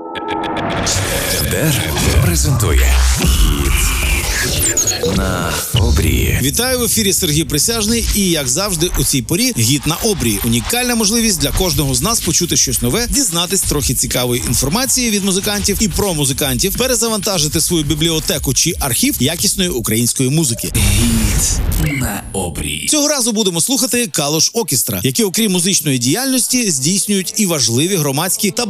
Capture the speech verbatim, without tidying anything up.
ТЕДР презентує «Гід на обрії». Вітаю, в ефірі Сергій Присяжний і, як завжди, у цій порі «Гід на обрії». Унікальна можливість для кожного з нас почути щось нове, дізнатись трохи цікавої інформації від музикантів і про музикантів, перезавантажити свою бібліотеку чи архів якісної української музики. «Гід на обрії». Цього разу будемо слухати Калуш Окістра, які, окрім музичної діяльності, здійснюють і важливі громадські та